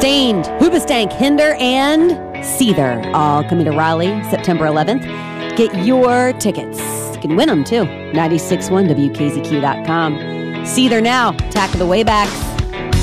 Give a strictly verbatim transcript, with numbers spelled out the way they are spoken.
Stained, Hoobastank, Hinder, and Seether, all coming to Raleigh September eleventh. Get your tickets. You can win them too. nine six one W K Z Q dot com. Seether now, Attack of the Waybacks.